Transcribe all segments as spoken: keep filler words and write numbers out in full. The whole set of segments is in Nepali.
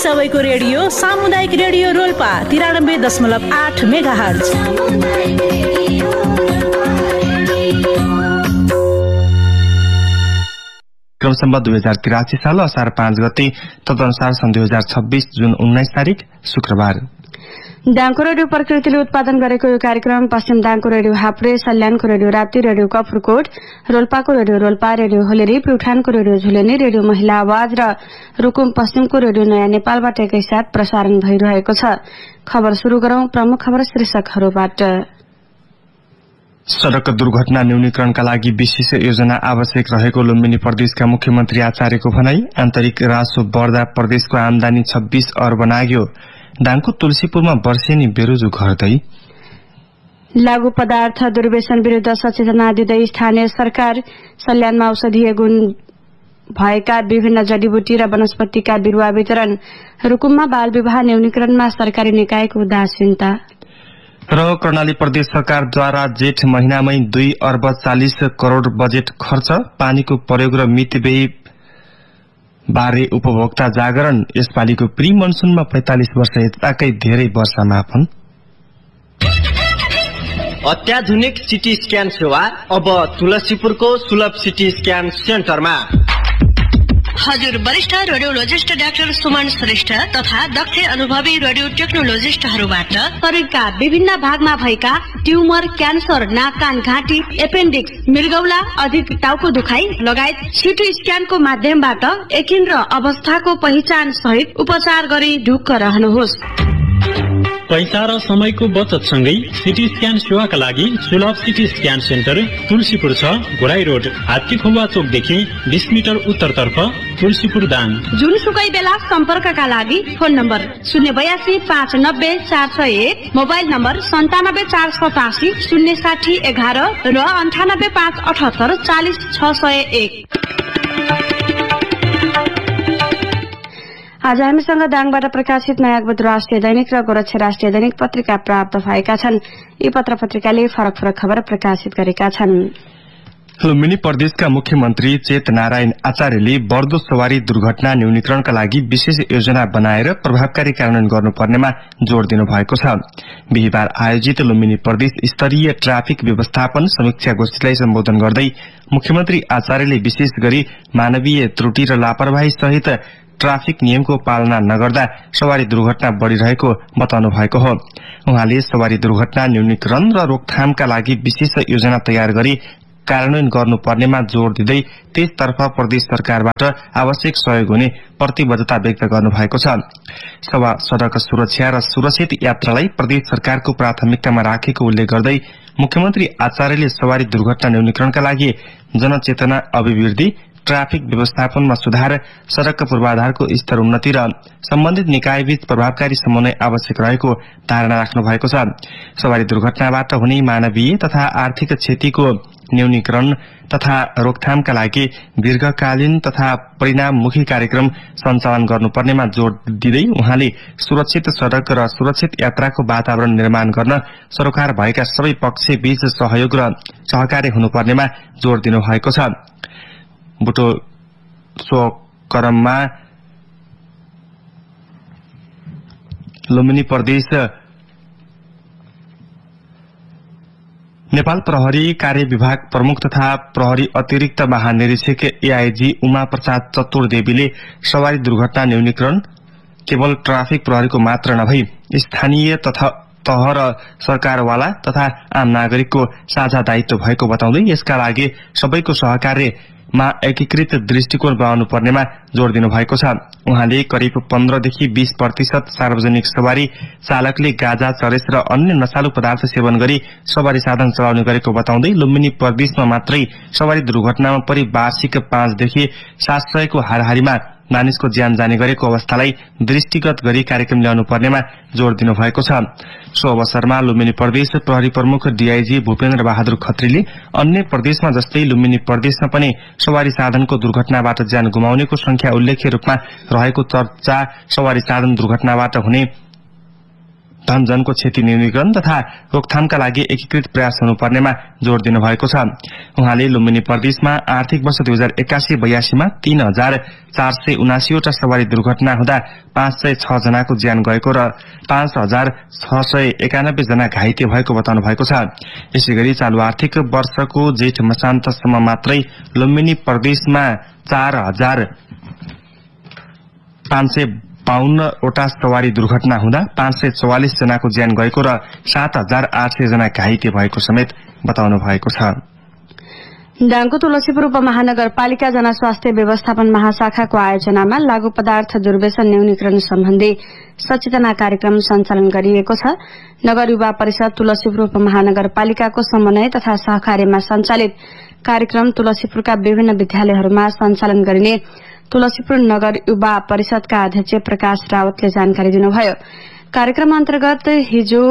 सबैको रेडियो सामुदायिक रेडियो रोल्पा तिरानब्बे दशमलव आठ मेगा हर्ज। क्रमसम्म दुई हजार तिरासी साल असार पाँच गते तदनुसार सन् दुई हजार छब्बीस जुन उन्नाइस तारिक शुक्रबार। दाङको रेडियो प्रकृतिले उत्पादन गरेको यो कार्यक्रम पश्चिम दाङको radio हाप्रे, सल्यानको radio Rapti, radio कफरकोट, रोल्पाको radio Rolpa, radio होलेरी, प्युठानको रेडियो झुलेनी, रेडियो महिला आवाज र रुकुम पश्चिमको रेडियो नयाँ नेपालबाट एकैसाथ प्रसारण भइरहेको छ। खबर शुरू गरौं प्रमुख खबर शीर्षकहरूबाट। सड़क दुर्घटना न्यूनीकरणका लागि विशेष योजना आवश्यक रहेको लुम्बिनी प्रदेशका मुख्यमन्त्री आचार्यको भनाई। आन्तरिक राजस्व बढ्दा प्रदेशको आमदानी छब्बीस अर्ब नाग्यो। दाङको तुलसीपुरमा वर्षेनी बेरोजु घट्दै। लागू पदार्थ दुर्व्यसन विरूद्ध सचेतना दिँदै स्थानीय सरकार सल्यानमा औषधीय गुण भएका विभिन्न जडीबुटी र वनस्पतिका बिरुवा वितरण। रुकुममा बाल विवाह न्यूनीकरणमा सरकारी निकायको उदासीनता। र कर्णाली प्रदेश सरकारद्वारा जेठ महिनामै दुई अर्ब चालिस करोड़ बजेट खर्च। पानीको प्रयोग र मितव्यय बारे उपभोक्ता जागरण। यसपालिको प्री मनसुनमा पैंतालिस वर्ष यताकै धेरै वर्षा मापन। अत्याधुनिक सिटी स्क्यान सेवा अब तुलसीपुरको सुलभ सिटी स्क्यान सेन्टरमा। हजुर वरिष्ठ रेडियोलोजिस्ट डाक्टर सुमन श्रेष्ठ तथा दक्ष अनुभवी रेडियो टेक्नोलोजिस्टहरूबाट शरीरका विभिन्न भागमा भएका ट्युमर, क्यान्सर, नाक कान घाँटी, एपेन्डिक्स, मृगौला, अधिक टाउको दुखाइ लगायत सिटी स्क्यानको माध्यमबाट एकिन र अवस्थाको पहिचान सहित उपचार गरी ढुक्क रहनुहोस्। पैसा र समयको बचत सँगै सिटी स्क्यान सेवाका लागि सुलभ सिटी स्क्यान सेन्टर तुलसीपुर छ, घोराई रोड, हात्तीखोवा चोकदेखि बीस मिटर उत्तरतर्फ, तुलसीपुर दाङ। जुनसुकै बेला सम्पर्कका लागि फोन नम्बर शून्य बयासी पाँच नब्बे चार सय एक, मोबाइल नम्बर सन्तानब्बे चार सतासी शून्य साठी एघार र अन्ठानब्बे पाँच अठहत्तर चालिस छ सय एक। आज हामीसँग दाङबाट प्रकाशित नयाँ बुध राष्ट्रिय दैनिक र गोरक्ष राष्ट्रिय दैनिक पत्रिका प्राप्त भएका छन्। यी पत्र पत्रिकाले फरक फरक खबर प्रकाशित गरेका छन्। लुम्बिनी प्रदेशका मुख्यमन्त्री चेत नारायण आचार्यले बढ्दो सवारी दुर्घटना न्यूनीकरणका लागि विशेष योजना बनाएर प्रभावकारी कार्यान्वयन गर्नुपर्नेमा जोड़ दिनु भएको छ। बिहिबार आयोजित लुम्बिनी प्रदेश स्तरीय ट्राफिक व्यवस्थापन समीक्षा गोष्ठीलाई सम्बोधन गर्दै मुख्यमन्त्री आचार्यले विशेष गरी मानवीय त्रुटि र लापरवाही सहित ट्राफिक नियमको पालना नगर्दा सवारी दुर्घटना बढ़िरहेको बताउनु भएको हो। उहाँले सवारी दुर्घटना न्यूनीकरण र रोकथामका लागि विशेष योजना तयार गरी कार्यान्वयन गर्नुपर्नेमा जोड़ दिँदै त्यसतर्फ प्रदेश सरकारबाट आवश्यक सहयोग हुने प्रतिबद्धता व्यक्त गर्नु भएको छ। सभा सड़क सुरक्षा र सुरक्षित यात्रालाई प्रदेश सरकारको प्राथमिकतामा राखेको उल्लेख गर्दै मुख्यमन्त्री आचार्यले सवारी दुर्घटना न्यूनीकरणका लागि जनचेतना अभिवृद्धि, ट्राफिक व्यवस्थापनमा सुधार, सड़क पूर्वाधारको स्तर उन्नति र सम्बन्धित निकायबीच प्रभावकारी समन्वय आवश्यक रहेको धारणा राख्नु भएको छ। सवारी दुर्घटनाबाट हुने मानवीय तथा आर्थिक क्षतिको न्यूनीकरण तथा रोकथामका लागि दीर्घकालीन तथा परिणाममुखी कार्यक्रम सञ्चालन गर्नुपर्नेमा जोड़ दिँदै उहाँले सुरक्षित सड़क र सुरक्षित यात्राको वातावरण निर्माण गर्न सरोकार भएका सबै पक्षबीच सहयोग र सहकार्य हुनुपर्नेमा जोड़ दिनु भएको छ। बुटो सो क्रममा लुम्बिनी प्रदेश नेपाल प्रहरी कार्य विभाग प्रमुख तथा प्रहरी अतिरिक्त महानिरीक्षक एआईजी उमा प्रसाद चतुर्देवीले सवारी दुर्घटना न्यूनीकरण केवल ट्राफिक प्रहरीको मात्र नभई स्थानीय तथा तह र सरकारवाला तथा आम नागरिकको साझा दायित्व भएको बताउँदै यसका लागि सबैको सहकार्यमा एकीकृत दृष्टिकोण बनाउनु पर्नेमा जोड़ दिनु भएको छ। उहाँले करिब पन्ध्रदेखि बीस प्रतिशत सार्वजनिक सवारी चालकले गाजा, चरेस र अन्य नशालु पदार्थ सेवन गरी सवारी साधन चलाउने गरेको बताउँदै लुम्बिनी प्रदेशमा मात्रै सवारी दुर्घटनामा परि वार्षिक पाँचदेखि सात सयको हाराहारीमा मानिसको ज्यान जाने गरेको अवस्थालाई दृष्टिगत गरी कार्यक्रम ल्याउनु पर्नेमा जोड़ दिनु भएको छ। सो अवसरमा लुम्बिनी प्रदेश प्रहरी प्रमुख डीआईजी भूपेन्द्र बहादुर खत्रीले अन्य प्रदेशमा जस्तै लुम्बिनी प्रदेशमा पनि सवारी साधनको दुर्घटनाबाट ज्यान गुमाउनेको संख्या उल्लेख्य रूपमा रहेको चर्चा सवारी साधन दुर्घटनाबाट हुने धनजनको क्षति न्यूनीकरण तथा रोकथामका लागि एकीकृत प्रयास हुनुपर्नेमा जोड़ दिनुभएको छ। उहाँले लुम्बिनी प्रदेशमा आर्थिक वर्ष दुई हजार एक्कासी बयासीमा तीन हजार चार सय उनासीवटा सवारी दुर्घटना हुँदा पाँच सय छ जनाको ज्यान गएको र पाँच हजार छ सय एकानब्बे जना घाइते भएको बताउनु भएको छ। यसै गरी चालू आर्थिक वर्षको जेठ मसान्तसम्म मात्रै लुम्बिनी प्रदेशमा चार हजार पाँच सय बाउन्नवटा सवारी दुर्घटना हुँदा पाँच सय चौवालिस जनाको ज्यान गएको र सात हजार आठ सय जना घाइते भएको समेत बताउनु भएको छ। दाङको तुलसीपुर उपमहानगरपालिका जनस्वास्थ्य व्यवस्थापन महाशाखाको आयोजनामा लागू पदार्थ दुर्व्यसन न्यूनीकरण सम्बन्धी सचेतना कार्यक्रम सञ्चालन गरिएको छ। नगर युवा परिषद तुलसीपुर उपमहानगरपालिकाको समन्वय तथा सहकार्यमा सञ्चालित कार्यक्रम तुलसीपुरका विभिन्न विद्यालयहरूमा सञ्चालन गरिने तुलसीपुर नगर युवा परिषदका अध्यक्ष प्रकाश रावतले जानकारी दिनुभयो। कार्यक्रम अन्तर्गत हिजो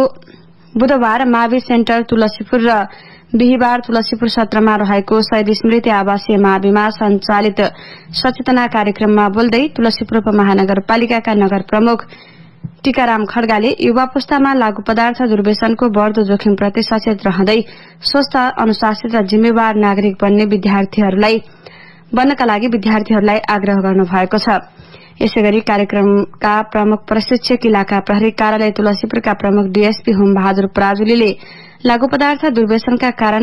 बुधबार मावि सेन्टर तुलसीपुर र बिहिबार तुलसीपुर सत्रमा रहेको शहीद स्मृति आवासीय माविमा सञ्चालित सचेतना कार्यक्रममा बोल्दै तुलसीपुर उपमहानगरपालिकाका नगर प्रमुख टीकाराम खड्गाले युवा पुस्तामा लागू पदार्थ दुर्व्यसनको बढ़दो जोखिमप्रति सचेत रहँदै स्वस्थ अनुशासित र जिम्मेवार नागरिक बन्ने विद्यार्थीहरूलाई बन्नका लागि विद्यार्थीहरूलाई आग्रह गर्नुभएको छ। यसैगरी कार्यक्रमका प्रमुख प्रशिक्षक इलाका प्रहरी कार्यालय तुलसीपुरका प्रमुख डीएसपी होम बहादुर पराजुलीले लागू पदार्थ दुर्व्यसनका कारण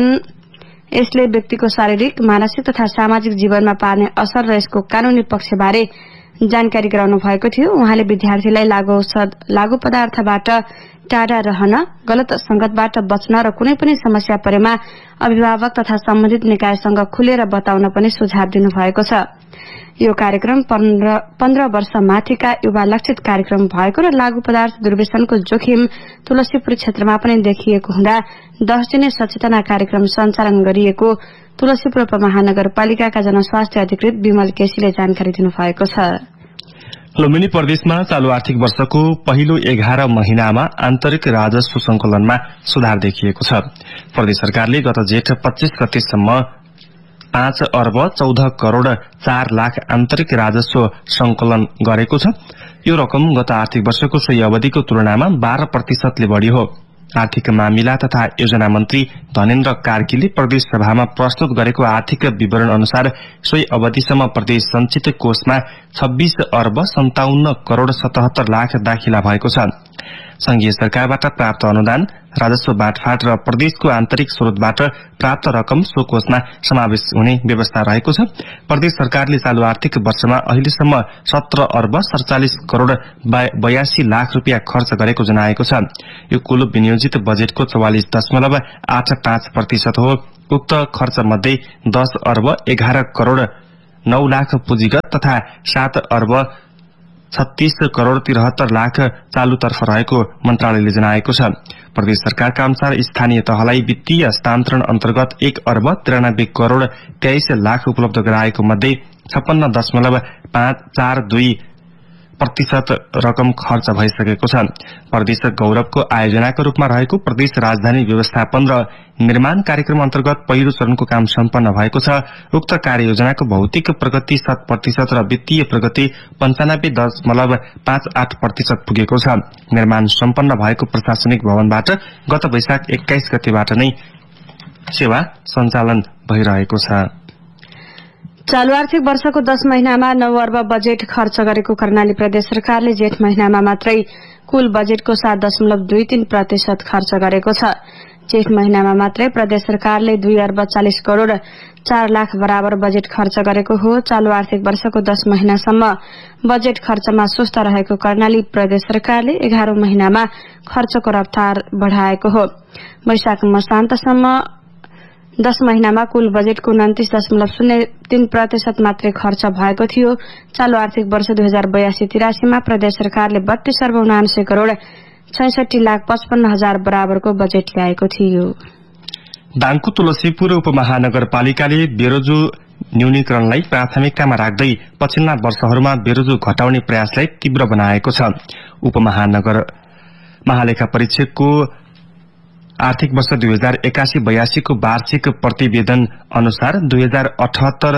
यसले व्यक्तिको शारीरिक मानसिक तथा सामाजिक जीवनमा पार्ने असर र यसको कानूनी पक्षबारे जानकारी गराउनु भएको थियो। उहाँले विद्यार्थीलाई लागू लागू पदार्थबाट टाढा रहन, गलत संगतबाट बच्न र कुनै पनि समस्या परेमा अभिभावक तथा सम्बन्धित निकायसँग खुलेर बताउन पनि सुझाव दिनुभएको छ। यो कार्यक्रम पन्ध्र वर्ष माथिका युवा लक्षित कार्यक्रम भएको र लागू पदार्थ दुर्व्यसनको जोखिम तुलसीपुर क्षेत्रमा पनि देखिएको हुँदा दस दिने सचेतना कार्यक्रम सञ्चालन गरिएको तुलसीपुर उपमहानगरपालिकाका जनस्वास्थ्य अधिकृत विमल केसीले जानकारी दिनुभएको छ। लुम्बिनी प्रदेशमा चालू आर्थिक वर्षको पहिलो एघार महिनामा आन्तरिक राजस्व संकलनमा सुधार देखिएको छ। प्रदेश सरकारले गत जेठ पच्चीस गतेसम्म पाँच अर्ब चौध करोड़ चार लाख आन्तरिक राजस्व संकलन गरेको छ। यो रकम गत आर्थिक वर्षको सोही अवधिको तुलनामा बाह्र प्रतिशतले बढ़ी हो। आर्थिक मामिला तथा योजना मन्त्री धनेन्द्र कार्कीले प्रदेश सभामा प्रस्तुत गरेको आर्थिक विवरण अनुसार सोही अवधिसम्म प्रदेश सञ्चित कोषमा छब्बीस अर्ब सन्ताउन्न करोड़ सतहत्तर लाख दाखिला भएको छ। संघीय सरकारबाट प्राप्त अनुदान, राजस्व बाँडफाँड र प्रदेशको आन्तरिक स्रोतबाट प्राप्त रकम सो कोषमा समावेश हुने व्यवस्था रहेको छ। प्रदेश सरकारले चालू आर्थिक वर्षमा अहिलेसम्म सत्र अर्ब सड़चालिस करोड़ बयासी लाख रूपियाँ खर्च गरेको जनाएको छ। यो कुल विनियोजित बजेटको चौवालिस दशमलव आठ पाँच प्रतिशत हो। उक्त खर्च मध्ये दस अर्ब एघार करोड़ नौ लाख पुँजीगत तथा सात अर्ब छत्तीस करोड़ तिहत्तर लाख चालूतर्फ रहेको मन्त्रालयले जनाएको छ। प्रदेश सरकारका अनुसार स्थानीय तहलाई वित्तीय हस्तान्तरण अन्तर्गत एक अर्ब तिरानब्बे करोड़ तेइस लाख उपलब्ध गराएको मध्ये छप्पन्न दशमलव पाँच चार दुई प्रतिशत रकम खर्च भइसकेको छ। प्रदेश गौरवको आयोजनाको रूपमा रहेको प्रदेश राजधानी व्यवस्थापन र निर्माण कार्यक्रम अन्तर्गत पहिलो चरणको काम सम्पन्न भएको छ। उक्त कार्ययोजनाको भौतिक प्रगति शत प्रतिशत र वित्तीय प्रगति पञ्चानब्बे दशमलव पाँच आठ प्रतिशत पुगेको छ। निर्माण सम्पन्न भएको प्रशासनिक भवनबाट गत वैशाख एक्काइस गतेबाट नै सेवा सञ्चालन भइरहेको छ। चालू आर्थिक वर्षको दस महिनामा नौ अर्ब बजेट खर्च गरेको कर्णाली प्रदेश सरकारले जेठ महिनामा मात्रै कुल बजेटको सात दशमलव दुई तीन प्रतिशत खर्च गरेको छ। जेठ महिनामा मात्रै प्रदेश सरकारले दुई अर्ब चालिस करोड़ चार लाख बराबर बजेट खर्च गरेको हो। चालू आर्थिक वर्षको दस महिनासम्म बजेट खर्चमा सुस्त रहेको कर्णाली प्रदेश सरकारले एघारौं महिनामा खर्चको रफ्तार बढ़ाएको हो। वैशाख मसान्तसम्म दस महिनामा कुल बजेटको उन्तिस दशमलव शून्य तीन प्रतिशत मात्रै खर्च भएको थियो। चालू आर्थिक वर्ष दुई हजार बयासी तिरासीमा प्रदेश सरकारले बत्तीस अर्ब उनान्सय करोड़ छैसठी लाख पचपन्न हजार बराबरको बजेट ल्याएको थियो। दाङको तुलसीपुर उपमहानगरपालिकाले बेरोजु न्यूनीकरणलाई प्राथमिकतामा राख्दै पछिल्ला वर्षहरूमा बेरोजु घटाउने प्रयासलाई तीव्र बनाएको छ। उपमहानगर महालेखा परीक्षकको आर्थिक वर्ष दुई हजार एकासी बयासीको वार्षिक प्रतिवेदन अनुसार दुई हजार अठहत्तर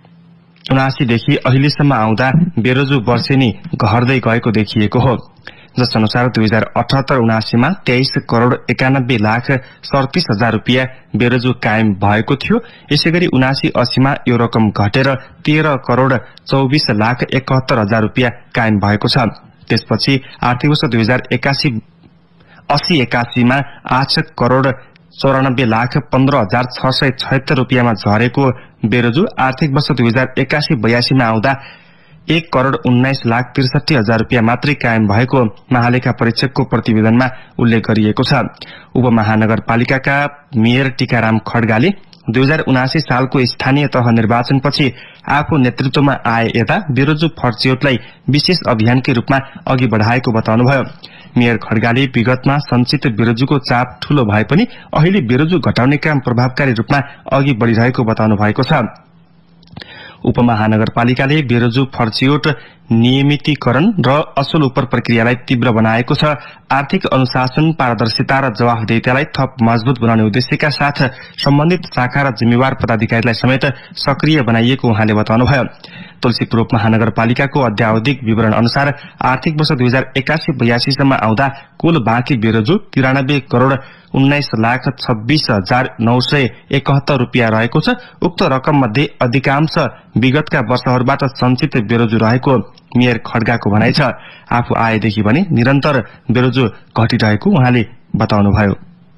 उनासीदेखि अहिलेसम्म आउँदा बेरोजु वर्षेनी घट्दै गएको देखिएको हो। जस अनुसार दुई हजार अठहत्तर उनासीमा तेइस करोड़ एकानब्बे लाख सडतिस हजार रूपियाँ बेरोजु कायम भएको थियो। यसै गरी उनासी अस्सीमा यो रकम घटेर तेह्र करोड़ चौबिस लाख एकहत्तर हजार रूपियाँ कायम भएको छ। त्यसपछि आर्थिक वर्ष दुई हजार एकासी अस्सी एकासीमा आठ करोड़ चौरानब्बे लाख पन्ध्र हजार छ सय छयत्तर रूपियाँमा झरेको बेरोजु आर्थिक वर्ष दुई हजार एकासी बयासीमा आउँदा एक करोड़ उन्नाइस लाख त्रिसठी हजार रूपियाँ मात्रै कायम भएको महालेखा परीक्षकको प्रतिवेदनमा उल्लेख गरिएको छ। उपमहानगरपालिकाका मेयर टीकाराम खड्गाले दुई हजार उनासी सालको स्थानीय तह निर्वाचनपछि आफू नेतृत्वमा आए यता बेरोजु फर्चियोटलाई विशेष अभियानकै रूपमा अघि बढ़ाएको बताउनुभयो। मेयर खड्गाले विगतमा संचित बेरोजुको चाप ठूलो भए पनि अहिले बेरोजु घटाउने काम प्रभावकारी रूपमा अघि बढ़िरहेको बताउनु भएको छ। उपमहानगरपालिकाले बेरोजु फर्चियोट नियमितीकरण र असल उपर प्रक्रियालाई तीव्र बनाएको छ। आर्थिक अनुशासन, पारदर्शिता र जवाफदेहितालाई थप मजबूत बनाउने उद्देश्यका साथ सम्बन्धित शाखा र जिम्मेवार पदाधिकारीलाई समेत सक्रिय बनाइएको उहाँले बताउनुभयो। तुलसीपुर उपमहानगरपालिकाको अध्यावधिक विवरण अनुसार आर्थिक वर्ष दुई हजार एकासी बयासीसम्म आउँदा कुल बाँकी बेरोजु तिरानब्बे करोड़ उन्नाइस लाख छब्बीस हजार नौ सय एकहत्तर रूपियाँ रहेको छ। उक्त रकम मध्ये अधिकांश विगतका वर्षहरूबाट संचित बेरोजु रहेको मेयर खड्गाको भनाइ छ। आफू आएदेखि भने निरन्तर बेरोजु घटिरहेको उहाँले बताउनुभयो।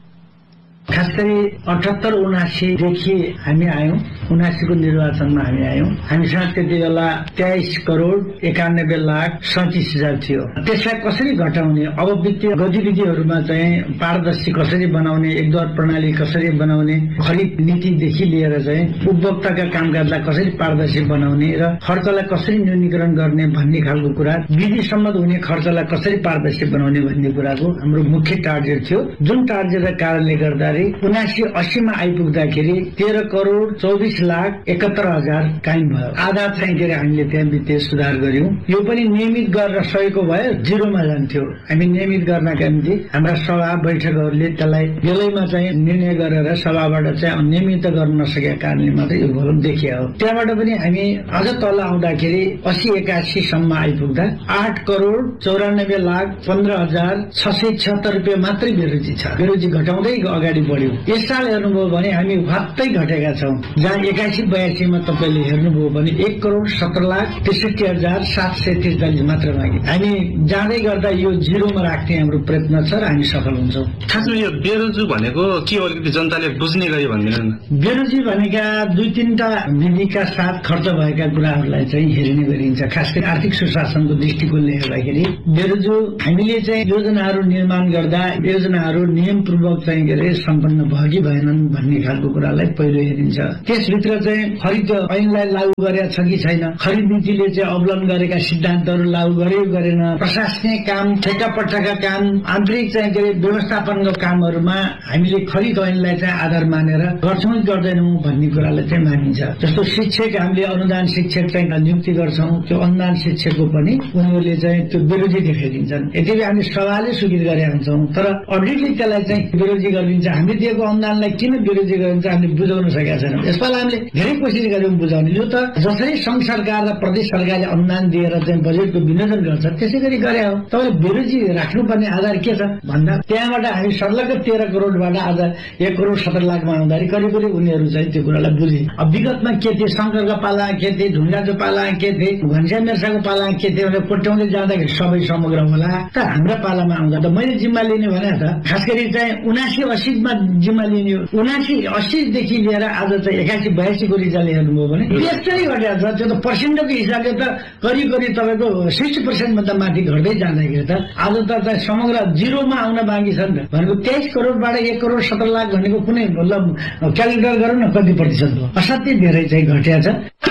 खास गरी अठहत्तर उनासीदेखि हामी आयौं, उनासीको निर्वाचनमा हामी आयौं। हामीसँग त्यति बेला तेइस करोड़ एकानब्बे लाख सैतिस हजार थियो। त्यसलाई कसरी घटाउने, अब वित्तीय गतिविधिहरूमा चाहिँ पारदर्शी कसरी बनाउने, एकद्वार प्रणाली कसरी बनाउने, खरिद नीतिदेखि लिएर चाहिँ उपभोक्ताका कामकाजलाई कसरी पारदर्शी बनाउने र खर्चलाई कसरी न्यूनीकरण गर्ने भन्ने खालको कुरा, विधि सम्मत हुने खर्चलाई कसरी पारदर्शी बनाउने भन्ने कुराको हाम्रो मुख्य टार्गेट थियो। जुन टार्गेटका कारणले गर्दा उनासी अस्सीमा आइपुग्दाखेरि तेह्र करोड़ चौबिस लाख एकहत्तर हजार कायम भयो। आधा चाहिँ के अरे हामीले त्यहाँ वित्तीय सुधार गर्यौं। यो पनि नियमित गरेर सकेको भए जिरोमा जान्थ्यो। हामी नियमित गर्नका निम्ति हाम्रा सभा बैठकहरूले त्यसलाई बेलैमा चाहिँ निर्णय गरेर सभाबाट चाहिँ नियमित गर्न नसकेका कारणले मात्रै यो भोलम देखिया हो। त्यहाँबाट पनि हामी अझ तल आउँदाखेरि अस्सी एकासी सम्म आइपुग्दा आठ करोड़ चौरानब्बे लाख पन्ध्र हजार छ सय छत्तर रूपियाँ मात्रै बेरोजी छ। बेरोजी घटाउँदै अगाडि बढ्यो। यस साल हेर्नुभयो भने हामी वात्तै घटेका छौं। जहाँ एकासी बयासीमा तपाईँले हेर्नुभयो भने एक करोड़ सत्र लाख त्रिसठी हजार सात सय त्रिचालिस मात्र मागे। हामी जाँदै गर्दा यो जिरोमा राख्ने हाम्रो प्रयत्न छ र हामी सफल हुन्छौँ। खासमा यो बेरोजु भनेको के हो अलिकति जनताले बुझ्ने गरी भनिदिनु न। बेरोजी भनेका दुई तीनटा विधिका साथ खर्च भएका कुराहरूलाई चाहिँ हेरिने गरिन्छ। खास गरी आर्थिक सुशासनको दृष्टिकोणले हेर्दाखेरि बेरोजु हामीले चाहिँ योजनाहरू निर्माण गर्दा योजनाहरू नियमपूर्वक चाहिँ के अरे सम्पन्न भयो कि भएनन् भन्ने खालको कुरालाई पहिलो हेरिन्छ। त्यसभित्र चाहिँ खरिद ऐनलाई लागू गरेका छ कि छैन, खरिद नीतिले चाहिँ अवलम्बन गरेका सिद्धान्तहरू लागू गर्यो गरेन, प्रशासनिक काम, ठेक्कापट्टाका काम, आन्तरिक चाहिँ के अरे व्यवस्थापनको कामहरूमा हामीले खरिद ऐनलाई चाहिँ आधार मानेर गर्छौँ कि गर्दैनौँ भन्ने कुरालाई चाहिँ मानिन्छ। जस्तो शिक्षक हामीले अनुदान शिक्षक चाहिँ नियुक्ति गर्छौँ, त्यो अनुदान शिक्षकको पनि उनीहरूले चाहिँ त्यो बेरोजी देखाइदिन्छन्। यति हामी सभाले स्वीकृत गरेका हुन्छौँ, तर अडिटले त्यसलाई चाहिँ बेरोजी गरिदिन्छ। हामीले दिएको अनुदानलाई किन विरोधी गरिन्छ हामीले बुझाउन सकेका छैनौँ। यसपालि हामीले धेरै कोसिस गर्यौँ बुझाउने। यो त जसरी संघ सरकार र प्रदेश सरकारले अनुदान दिएर चाहिँ बजेटको विनियोजन गर्छ त्यसै गरी गरे हो। तपाईँले बेरोजी राख्नुपर्ने आधार के छ भन्दा त्यहाँबाट हामी सर्लक्क तेह्र करोड़बाट आज एक करोड़ सत्र लाखमा आउँदाखेरि करिब करिब उनीहरू चाहिँ त्यो कुरालाई बुझे। अब विगतमा के थिए, शङ्करको पाला के थिए, ढुङ्गाको पाला के थिए, घनश्या मेर्साको पाला के थिए भनेर कोट्याउँदै जाँदाखेरि सबै समग्र होला। त हाम्रा पालामा आउँदा त मैले जिम्मा लिने भने त खास गरी चाहिँ उनासी अस्सीमा जिम्मा लिने हो। उनासी अस्सीदेखि लिएर आज चाहिँ एकासी बयासीको रिजल्ट हेर्नुभयो भने त्यसै घटेको छ। त्यो त पर्सेन्टको हिसाबले त करिब करिब तपाईँको सिक्सटी पर्सेन्ट भन्दा माथि घट्दै जाँदाखेरि त आज त समग्र जिरोमा आउन बाँकी छ नि त। भनेको तेइस करोड़बाट एक करोड़ सत्र लाख भनेको कुनै मतलब क्यालकुलेट गरौँ न कति प्रतिशत हो। असाध्यै धेरै चाहिँ घटेको छ।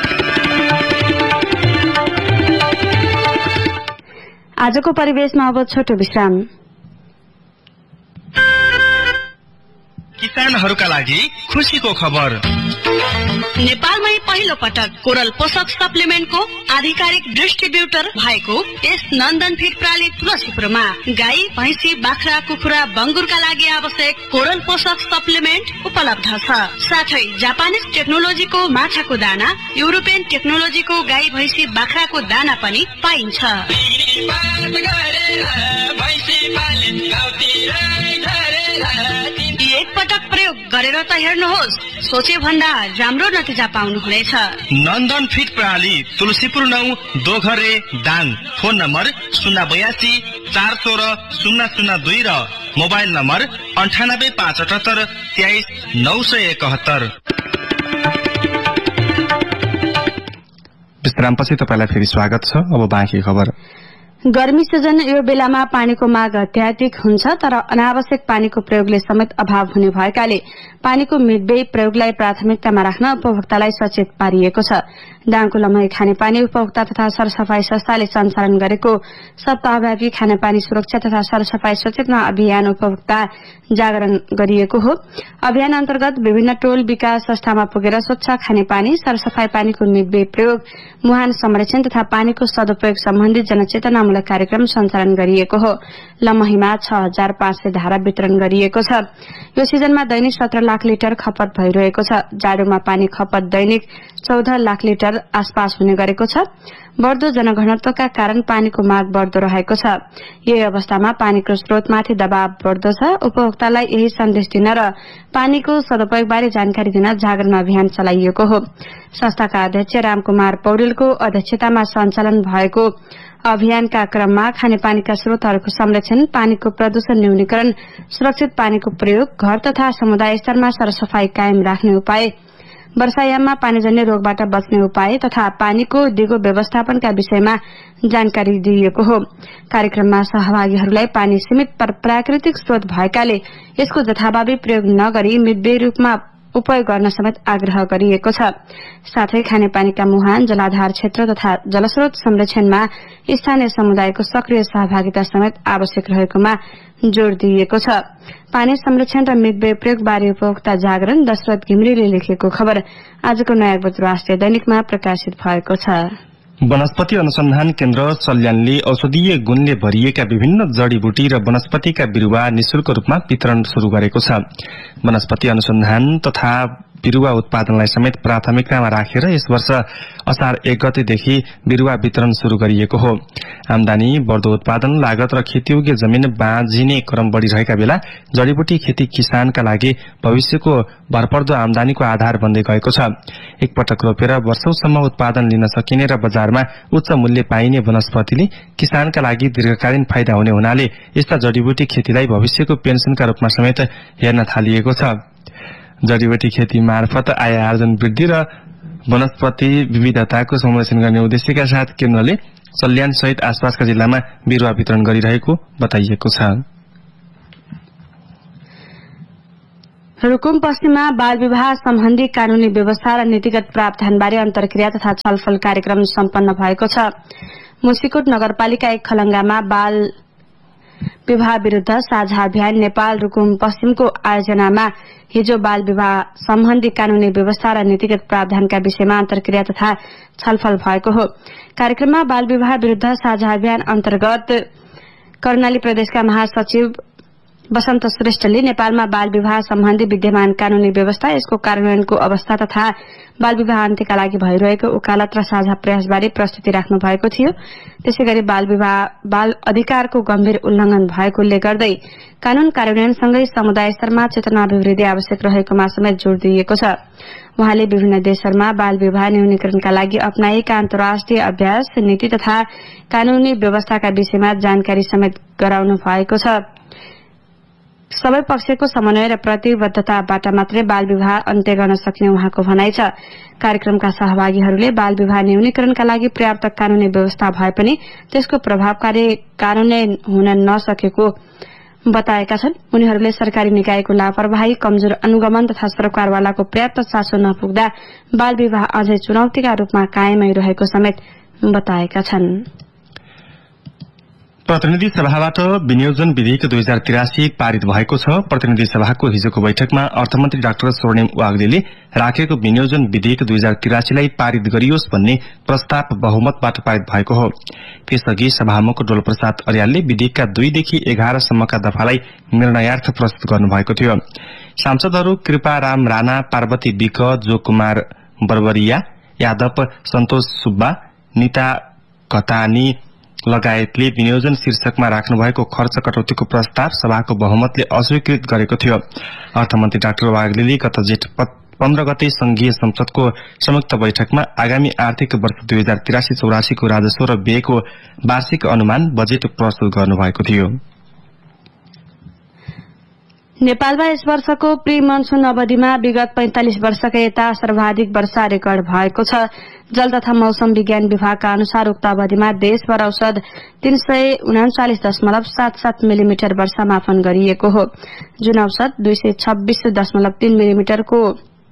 आजको परिवेशमा अब छोटो विश्राम। किसानहरूका लागि खुशीको खबर। नेपालमै पहिलो पटक कोरल पोषक सप्लिमेन्टको आधिकारिक डिस्ट्रिब्युटर भएको यस नन्दन फिड प्राली तुलसीपुरमा गाई भैँसी बाख्रा कुखुरा बङ्गुरका लागि आवश्यक कोरल पोषक सप्लिमेन्ट उपलब्ध छ। साथै जापानिज टेक्नोलोजीको माछाको दाना, युरोपियन टेक्नोलोजीको गाई भैँसी बाख्राको दाना पनि पाइन्छ। एक पटक प्रयोग गरेर त हेर्नुहोस्, सोचे भन्दा राम्रो नतिजा पाउनुहुनेछ। नन्दन फिड प्रणाली तुलसीपुर नौ दोघरे दाङ। फोन नम्बर शून्य बयासी चार सोह्र शून्य शून्य दुई र मोबाइल नम्बर अन्ठानब्बे पाँच अठहत्तर तेइस नौ सय एकहत्तर। विश्रामपछि तपाईँलाई फेरि स्वागत छ। अब बाँकी खबर। गर्मी सिजन यो बेलामा पानीको माग अत्याधिक हुन्छ, तर अनावश्यक पानीको प्रयोगले समेत अभाव हुने भएकाले पानीको मितव्ययी प्रयोगलाई प्राथमिकतामा राख्न उपभोक्तालाई सचेत पारिएको छ। दाङको लमही खानेपानी उपभोक्ता तथा सरसफाई संस्थाले सञ्चालन गरेको सप्ताहव्यापी खानेपानी सुरक्षा तथा सरसफाई सचेतना अभियान उपभोक्ता जागरण गरिएको हो। अभियान अन्तर्गत विभिन्न टोल विकास संस्थामा पुगेर स्वच्छ खानेपानी, सरसफाई पानीको मितव्ययी प्रयोग, मुहान संरक्षण तथा पानीको सदुपयोग सम्बन्धी जनचेतनामूलक कार्यक्रम सञ्चालन गरिएको हो। लमहीमा छ हजार पाँच सय धारा वितरण गरिएको छ। यो सिजनमा दैनिक सत्र लाख लिटर खपत भइरहेको छ। जाडोमा पानी खपत दैनिक चौध लाख लिटर आसपास हुने गरेको छ। बढ्दो जनघनत्वका कारण पानीको माग बढ्दो रहेको छ। यही अवस्थामा पानीको स्रोतमाथि दबाव बढ्दो छ। उपभोक्तालाई यही सन्देश दिन र पानीको सदुपयोगबारे जानकारी दिन जागरण अभियान चलाइएको हो। संस्थाका अध्यक्ष रामकुमार पौडेलको अध्यक्षतामा सञ्चालन भएको अभियानका क्रममा खानेपानीका स्रोतहरूको संरक्षण, पानीको प्रदूषण न्यूनीकरण, सुरक्षित पानीको प्रयोग, घर तथा समुदाय स्तरमा सरसफाई कायम राख्ने उपाय, वर्षायाममा पानीजन्य रोगबाट बच्ने उपाय तथा पानीको दिगो व्यवस्थापनका विषयमा जानकारी दिइएको हो। कार्यक्रममा सहभागीहरूलाई पानी सीमित प्राकृतिक स्रोत भएकाले यसको जथाभावी प्रयोग नगरी मितव्ययी रूपमा उपयोग गर्न समेत आग्रह गरिएको छ। साथै खानेपानीका मुहान, जलाधार क्षेत्र तथा जलस्रोत संरक्षणमा स्थानीय समुदायको सक्रिय सहभागिता समेत आवश्यक रहेकोमा जोड़ दिइएको छ। पानी संरक्षण र मितव्ययी प्रयोग बारे उपभोक्ता जागरण दशरथ घिमिरेले लेखेको खबर आजको नयाँ बजार राष्ट्रिय दैनिकमा प्रकाशित भएको छ। वनस्पति अनुसन्धान केन्द्र सल्यानले औषधीय गुणले भरिएका विभिन्न जडीबुटी र वनस्पतिका बिरुवा निशुल्क रूपमा वितरण शुरू गरेको छ। वनस्पति अनुसन्धान तथा बिरुवा उत्पादनलाई समेत प्राथमिकतामा राखेर यस वर्ष असार एक गतेदेखि बिरुवा वितरण शुरू गरिएको हो। आमदानी बढ्दो उत्पादन, लागत र खेतीयोग्य जमिन बाँझिने क्रम बढ़िरहेका बेला जडीबुटी खेती किसानका लागि भविष्यको भरपर्दो आमदानीको आधार बन्दै गएको छ। एकपटक रोपेर वर्षौंसम्म उत्पादन लिन सकिने र बजारमा उच्च मूल्य पाइने वनस्पतिले किसानका लागि दीर्घकालीन फाइदा हुने हुनाले यस्ता जडीबुटी खेतीलाई भविष्यको पेन्सनका रूपमा समेत हेर्न थालिएको छ। जडीबुटी खेती मार्फत आय आर्जन वृद्धि र वनस्पति विविधताको संरक्षण गर्ने उद्देश्यका साथ केन्द्रले सल्यान सहित आसपासका जिल्लामा बिरुवा वितरण गरिरहेको बताइएको छ। रुकुम पश्चिममा बाल विवाह सम्बन्धी कानूनी व्यवस्था र नीतिगत प्रावधानबारे अन्तर्क्रिया तथा छलफल कार्यक्रम सम्पन्न भएको छ। मुसिकोट नगरपालिका एक खलंगामा बाल विवाह विरूद्ध साझा अभियान नेपाल रुकुम पश्चिमको आयोजनामा हिजो बाल विवाह सम्बन्धी कानूनी व्यवस्था र नीतिगत प्रावधानका विषयमा अन्तर्क्रिया तथा छलफल भएको हो। कार्यक्रममा बाल विवाह विरूद्ध साझा अभियान अन्तर्गत कर्णाली प्रदेशका महासचिव वसन्त श्रेष्ठले नेपालमा बाल विवाह सम्बन्धी विद्यमान कानूनी व्यवस्था, यसको कार्यान्वयनको अवस्था तथा बाल विवाह अन्त्यका लागि भइरहेको उकालत र साझा प्रयासबारे प्रस्तुति राख्नु भएको थियो। त्यसैगरी बाल विवाह बाल अधिकारको गम्भीर उल्लंघन भएकोले गर्दै कानून कार्यान्वयनसँगै समुदाय स्तरमा चेतना अभिवृद्धि आवश्यक रहेकोमा समेत जोड़ दिइएको छ। उहाँले विभिन्न देशहरूमा बाल विवाह न्यूनीकरणका लागि अपनाइएका अन्तर्राष्ट्रिय अभ्यास, नीति तथा कानूनी व्यवस्थाका विषयमा जानकारी समेत गराउनु भएको छ। सबै पक्षको समन्वय र प्रतिबद्धताबाट मात्रै बाल विवाह अन्त्य गर्न सक्ने उहाँको भनाइ छ। कार्यक्रमका सहभागीहरूले बाल विवाह न्यूनीकरणका लागि पर्याप्त कानूनी व्यवस्था भए पनि त्यसको प्रभावकारी कार्यान्वयन हुन नसकेको बताएका छन्। उनीहरूले सरकारी निकायको लापरवाही, कमजोर अनुगमन तथा सरकारवालाको पर्याप्त चासो नपुग्दा बाल विवाह अझै चुनौतीका रूपमा कायमै रहेको समेत बताएका छन्। प्रतिनिधि सभाबाट विनियोजन विधेयक दुई हजार तिरासी पारित भएको छ। प्रतिनिधि सभाको हिजोको बैठकमा अर्थमन्त्री डाक्टर स्वर्णिम वाग्लेले राखेको विनियोजन विधेयक दुई हजार तिरासीलाई पारित गरियोस् भन्ने प्रस्ताव बहुमतबाट पारित भएको हो। त्यसअघि सभामुख डोलप्रसाद अर्यालले विधेयकका दुईदेखि एघारसम्मका दफालाई निर्णयार्थ प्रस्तुत गर्नुभएको थियो। सांसदहरू कृपाराम राणा, पार्वती विक, जो कुमार बर्बरिया यादव, सन्तोष सुब्बा, निता घतानी लगायतले विनियोजन शीर्षकमा राख्नुभएको खर्च कटौतीको प्रस्ताव सभाको बहुमतले अस्वीकृत गरेको थियो। अर्थमन्त्री डाक्टर वाग्लेले गत जेठ पन्ध्र गते संघीय संसदको संयुक्त बैठकमा आगामी आर्थिक वर्ष दुई हजार तिरासी चौरासीको राजस्व र व्ययको वार्षिक अनुमान बजेट प्रस्तुत गर्नुभएको थियो। नेपालमा यस वर्षको प्री मनसून अवधिमा विगत पैंतालिस वर्षका यता सर्वाधिक वर्षा रेकर्ड भएको छ। जल तथा मौसम विज्ञान विभागका अनुसार उक्त अवधिमा देशभर औसत तीन सय उनाचालिस दशमलव सात सात मिलिमिटर वर्षा मापन गरिएको हो, जुन औसत दुई सय छब्बीस दशमलव तीन मिलिमिटरको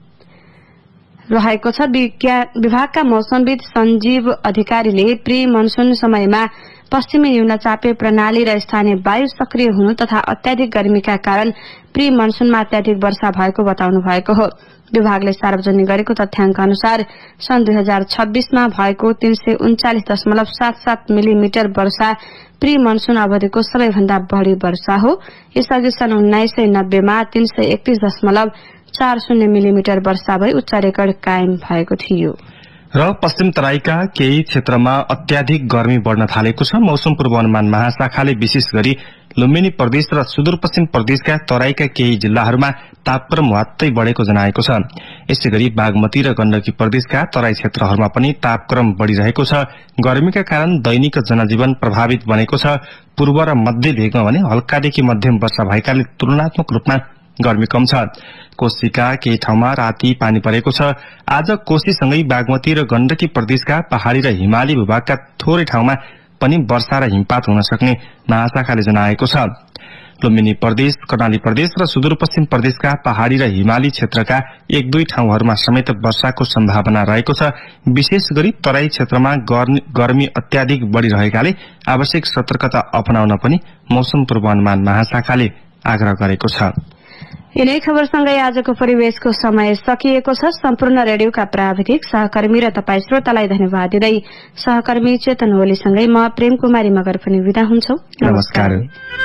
रहेको छ। विभागका मौसमविद संजीव अधिकारीले प्री मनसून समयमा पश्चिमी न्यूनचापे प्रणाली र स्थानीय वायु सक्रिय हुनु तथा अत्याधिक गर्मीका कारण प्री मनसूनमा अत्याधिक वर्षा भएको बताउनु भएको हो। विभागले सार्वजनिक गरेको तथ्याङ्क अनुसार सन् दुई हजार छब्बीसमा भएको तीन सय उन्चालिस दशमलव सात सात मिलिमिटर वर्षा प्री मनसून अवधिको सबैभन्दा बढ़ी वर्षा हो। यसअघि सन् उन्नाइस सय नब्बेमा तीन सय एकतीस दशमलव चार शून्य मिलिमिटर वर्षा भई उच्च रेकर्ड कायम भएको थियो। र पश्चिम तराईका केही क्षेत्रमा अत्याधिक गर्मी बढ़न थालेको छ। मौसम पूर्वानुमान महाशाखाले विशेष गरी लुम्बिनी प्रदेश र सुदूरपश्चिम प्रदेशका तराईका केही जिल्लाहरूमा तापक्रम वात्तै बढ़ेको जनाएको छ। यसैगरी बागमती र गण्डकी प्रदेशका तराई क्षेत्रहरूमा पनि तापक्रम बढ़िरहेको छ। गर्मीका कारण दैनिक जनजीवन प्रभावित बनेको छ। पूर्व र मध्य भेगमा भने हल्कादेखि मध्यम वर्षा भएकाले तुलनात्मक रूपमा गर्मी कम छ। कोशीका केही ठाउँमा राति पानी परेको छ। आज कोशीसँगै बागमती र गण्डकी प्रदेशका पहाड़ी र हिमाली भूभागका थोरै ठाउँमा पनि वर्षा र हिमपात हुन सक्ने महाशाखाले जनाएको छ। लुम्बिनी प्रदेश, कर्णाली प्रदेश र सुदूरपश्चिम प्रदेशका पहाड़ी र हिमाली क्षेत्रका एक दुई ठाउँहरूमा समेत वर्षाको सम्भावना रहेको छ। विशेष गरी तराई क्षेत्रमा गर्मी अत्याधिक बढ़िरहेकाले आवश्यक सतर्कता अपनाउन पनि मौसम पूर्वानुमान महाशाखाले आग्रह गरेको छ। यिनै खबरसँगै आजको परिवेशको समय सकिएको छ। सम्पूर्ण रेडियोका प्राविधिक सहकर्मी र तपाई श्रोतालाई धन्यवाद दिँदै सहकर्मी चेतन ओलीसँगै म प्रेम कुमारी मगर पनि विदा हुन्छौ। नमस्कार।